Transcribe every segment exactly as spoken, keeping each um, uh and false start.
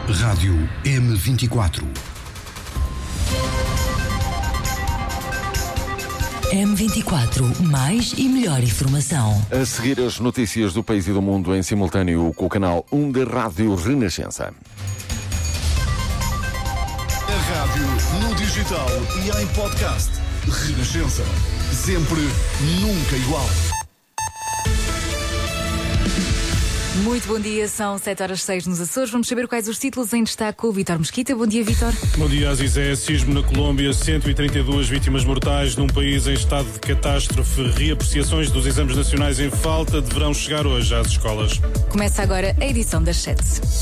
Rádio M vinte e quatro. M vinte e quatro, mais e melhor informação. A seguir as notícias do país e do mundo em simultâneo com o canal um da Rádio Renascença. A rádio no digital e em podcast. Renascença. Sempre, nunca igual. Muito bom dia, são sete horas e seis nos Açores. Vamos saber quais os títulos em destaque com o Vítor Mesquita. Bom dia, Vítor. Bom dia, Azizé. Sismo na Colômbia, cento e trinta e duas vítimas mortais num país em estado de catástrofe. Reapreciações dos exames nacionais em falta deverão chegar hoje às escolas. Começa agora a edição das sete.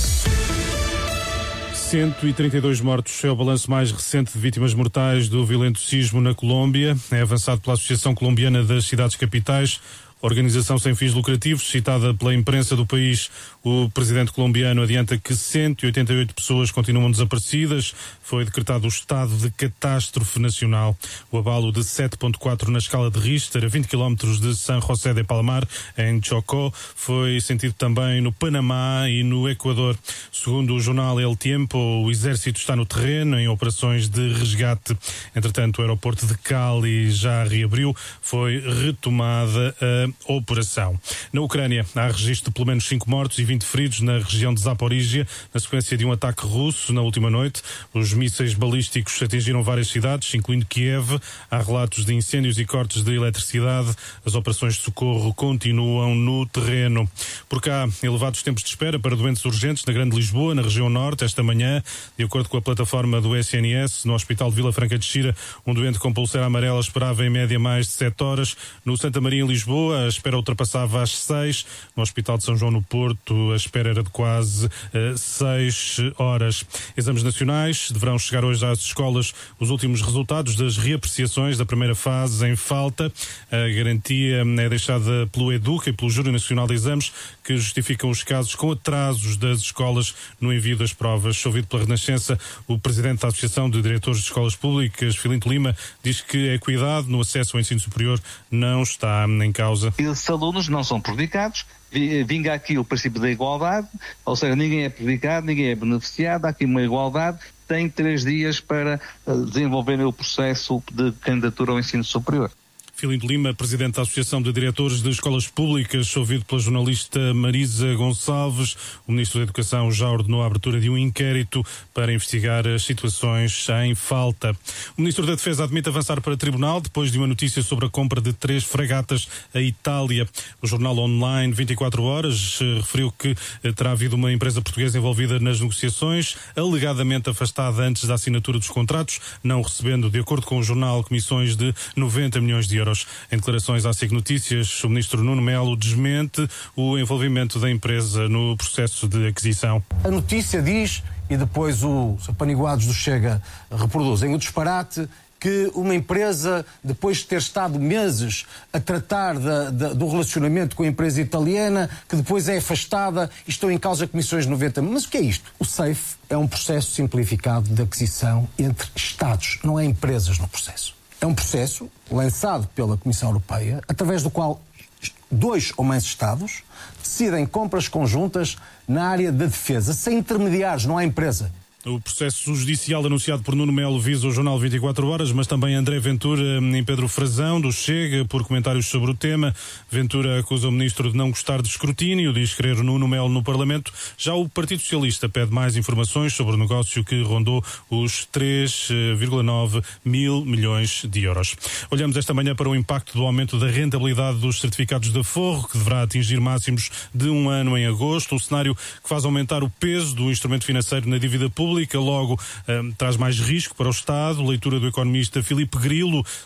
cento e trinta e dois mortos é o balanço mais recente de vítimas mortais do violento sismo na Colômbia. É avançado pela Associação Colombiana das Cidades Capitais, organização sem fins lucrativos, citada pela imprensa do país. O presidente colombiano adianta que cento e oitenta e oito pessoas continuam desaparecidas. Foi decretado o estado de catástrofe nacional. O abalo de sete ponto quatro na escala de Richter, a vinte quilómetros de San José de Palmar, em Chocó, foi sentido também no Panamá e no Equador. Segundo o jornal El Tiempo, o exército está no terreno em operações de resgate. Entretanto, o aeroporto de Cali já reabriu. Foi retomada a operação. Na Ucrânia, há registro de pelo menos cinco mortos e vinte feridos na região de Zaporígia, na sequência de um ataque russo na última noite. Os mísseis balísticos atingiram várias cidades, incluindo Kiev. Há relatos de incêndios e cortes de eletricidade. As operações de socorro continuam no terreno. Por cá, elevados tempos de espera para doentes urgentes na Grande Lisboa, na região norte, esta manhã. De acordo com a plataforma do S N S, no Hospital de Vila Franca de Xira, um doente com pulseira amarela esperava em média mais de sete horas. No Santa Maria, em Lisboa, a espera ultrapassava as seis. No Hospital de São João, no Porto, a espera era de quase uh, seis horas. Exames nacionais deverão chegar hoje às escolas os últimos resultados das reapreciações da primeira fase em falta. A garantia é deixada pelo Educa e pelo Júri Nacional de Exames, que justificam os casos com atrasos das escolas no envio das provas. Ouvido pela Renascença, o presidente da Associação de Diretores de Escolas Públicas, Filinto Lima, diz que a equidade no acesso ao ensino superior não está em causa. Esses alunos não são prejudicados, vinga aqui o princípio da igualdade, ou seja, ninguém é prejudicado, ninguém é beneficiado, há aqui uma igualdade, tem três dias para desenvolverem o processo de candidatura ao ensino superior. Filinto Lima, presidente da Associação de Diretores de Escolas Públicas, ouvido pela jornalista Marisa Gonçalves. O Ministro da Educação já ordenou a abertura de um inquérito para investigar as situações em falta. O Ministro da Defesa admite avançar para tribunal depois de uma notícia sobre a compra de três fragatas à Itália. O jornal online vinte e quatro horas referiu que terá havido uma empresa portuguesa envolvida nas negociações, alegadamente afastada antes da assinatura dos contratos, não recebendo, de acordo com o jornal, comissões de noventa milhões de euros. Em declarações à SIC Notícias, o ministro Nuno Melo desmente o envolvimento da empresa no processo de aquisição. A notícia diz, e depois os apaniguados do Chega reproduzem o disparate, que uma empresa, depois de ter estado meses a tratar da, da, do relacionamento com a empresa italiana, que depois é afastada e estão em causa comissões de noventa. Mas o que é isto? O SAFE é um processo simplificado de aquisição entre Estados, não é empresas no processo. É um processo lançado pela Comissão Europeia, através do qual dois ou mais Estados decidem compras conjuntas na área da defesa, sem intermediários, não há empresa. O processo judicial anunciado por Nuno Melo visa o jornal vinte e quatro horas, mas também André Ventura e Pedro Frazão, do Chega, por comentários sobre o tema. Ventura acusa o ministro de não gostar de escrutínio, diz querer Nuno Melo no Parlamento. Já o Partido Socialista pede mais informações sobre o negócio que rondou os três vírgula nove mil milhões de euros. Olhamos esta manhã para o impacto do aumento da rentabilidade dos certificados de aforro, que deverá atingir máximos de um ano em agosto. O cenário que faz aumentar o peso do instrumento financeiro na dívida pública, logo um, traz mais risco para o Estado. Leitura do economista Filipe Grilo,